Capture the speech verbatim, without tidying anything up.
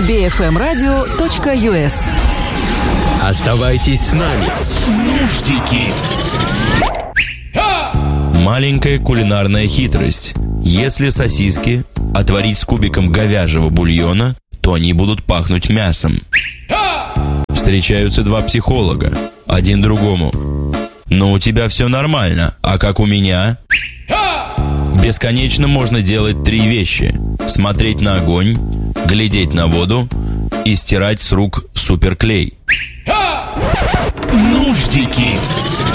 би эф эм радио точка ю эс. Оставайтесь с нами. Нуждики. Маленькая кулинарная хитрость. Если сосиски отварить с кубиком говяжьего бульона, то они будут пахнуть мясом. Встречаются два психолога. Один другому: «Ну, у тебя все нормально, а как у меня?» Бесконечно можно делать три вещи: смотреть на огонь, глядеть на воду и стирать с рук суперклей. Нуждики.